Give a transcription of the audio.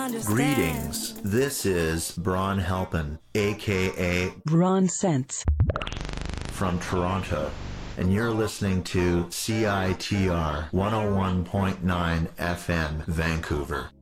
Greetings. This is Braun Halpin, aka Braun Sense, from Toronto, and you're listening to CITR 101.9 FM, Vancouver.